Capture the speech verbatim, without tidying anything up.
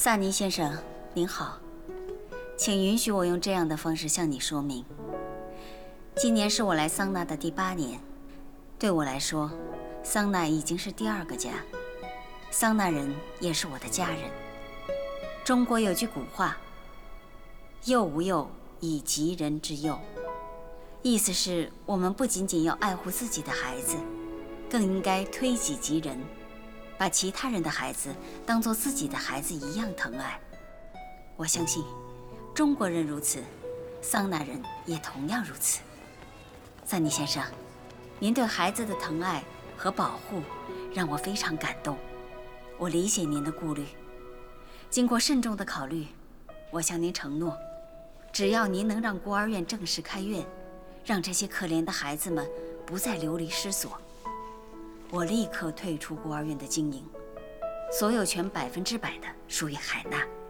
萨尼先生，您好，请允许我用这样的方式向你说明。今年是我来桑拿的第八年，对我来说，桑拿已经是第二个家，桑拿人也是我的家人。中国有句古话：“幼无幼，以及人之幼”，意思是我们不仅仅要爱护自己的孩子，更应该推己及人。把其他人的孩子当作自己的孩子一样疼爱。我相信，中国人如此，桑拿人也同样如此。萨尼先生，您对孩子的疼爱和保护让我非常感动。我理解您的顾虑，经过慎重的考虑，我向您承诺，只要您能让孤儿院正式开院，让这些可怜的孩子们不再流离失所，我立刻退出孤儿院的经营，所有权百分之百的属于海娜。